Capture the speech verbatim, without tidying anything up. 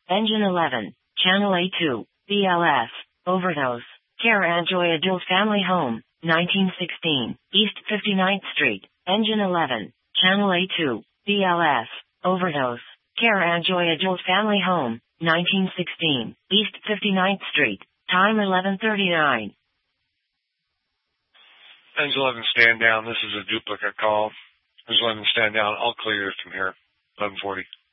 Engine eleven, Channel A two, B L S, overdose. Care Anjoy Adult Family Home, nineteen sixteen, East fifty-ninth Street. Engine eleven, Channel A two, B L S, overdose. Care Anjoy Adult Family Home, nineteen sixteen, East fifty-ninth Street. Time eleven thirty-nine. Engine eleven, stand down. This is a duplicate call. Engine eleven, stand down. I'll clear you from here. eleven forty.